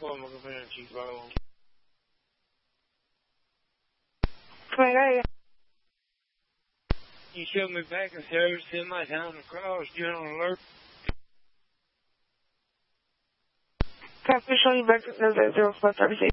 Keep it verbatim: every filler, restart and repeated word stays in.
forma che faccio ci provo. Come got You showed me back in service in my town across, general alert. Can I show you back to the zero plus thirty-six?